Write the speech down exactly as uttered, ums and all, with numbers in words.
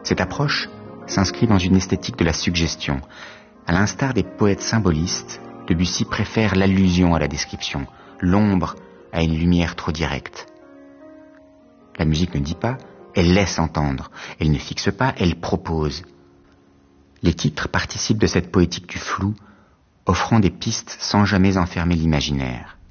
Cette approche s'inscrit dans une esthétique de la suggestion. À l'instar des poètes symbolistes, Debussy préfère l'allusion à la description, l'ombre à une lumière trop directe. La musique ne dit pas, elle laisse entendre. Elle ne fixe pas, elle propose. Les titres participent de cette poétique du flou, offrant des pistes sans jamais enfermer l'imaginaire.